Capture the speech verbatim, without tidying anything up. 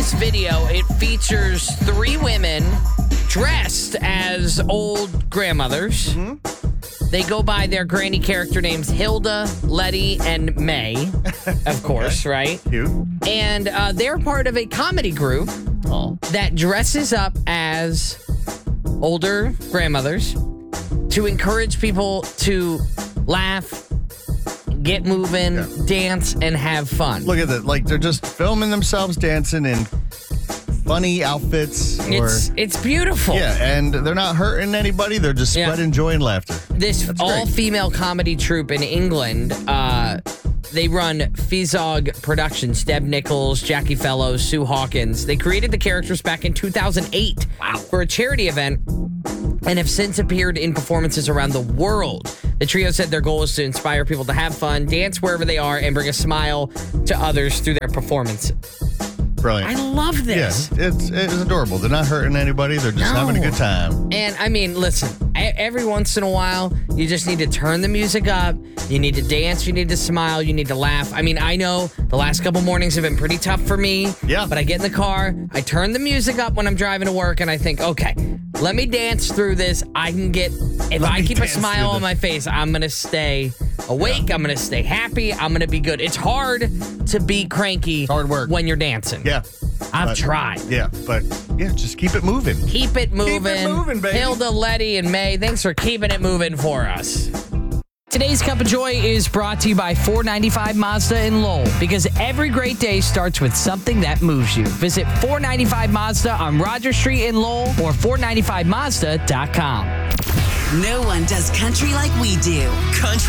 this video, it features three women dressed as old grandmothers. Mm-hmm. They go by their granny character names Hilda, Letty, and May, of course, right? Cute. And uh, they're part of a comedy group Oh. that dresses up as older grandmothers to encourage people to laugh, get moving, Yeah. dance, and have fun. Look at that. Like, they're just filming themselves dancing in funny outfits. Or, It's it's beautiful. yeah, and they're not hurting anybody. They're just Yeah. spreading joy and laughter. This That's great. all-female comedy troupe in England, uh, they run Fizog Productions. Deb Nichols, Jackie Fellows, Sue Hawkins. They created the characters back in two thousand eight for a charity event and have since appeared in performances around the world. The trio said their goal is to inspire people to have fun, dance wherever they are, and bring a smile to others through their performances. Brilliant. I love Yeah, this. it's it's adorable. They're not hurting anybody. They're just No. having a good time. And I mean, listen, e- every once in a while, you just need to turn the music up. You need to dance. You need to smile. You need to laugh. I mean, I know the last couple mornings have been pretty tough for me. Yeah. But I get in the car, I turn the music up when I'm driving to work, and I think, okay, let me dance through this. I can get, if Let I me keep a dance smile through on this. my face, I'm going to stay awake. I'm going to stay happy. I'm going to be good. It's hard to be cranky hard work. when you're dancing. Yeah. I've but- tried. Yeah, but yeah, just keep it moving. Keep it moving. moving, baby. Hilda, Letty, and May, thanks for keeping it moving for us. Today's Cup of Joy is brought to you by four ninety-five Mazda in Lowell, because every great day starts with something that moves you. Visit four ninety-five Mazda on Roger Street in Lowell or four ninety-five mazda dot com. No one does country like we do. Country